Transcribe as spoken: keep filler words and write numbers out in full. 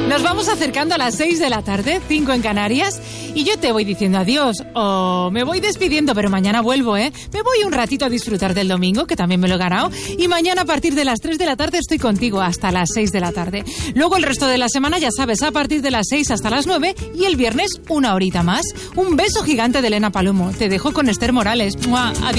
Nos vamos acercando a las seis de la tarde, cinco en Canarias, y yo te voy diciendo adiós, o me voy despidiendo, pero mañana vuelvo, ¿eh? Me voy un ratito a disfrutar del domingo, que también me lo he ganado, y mañana a partir de las tres de la tarde estoy contigo hasta las seis de la tarde. Luego el resto de la semana, ya sabes, a partir de las seis hasta las nueve, y el viernes una horita más. Un beso gigante de Elena Palomo. Te dejo con Esther Morales. ¡Mua! Adiós.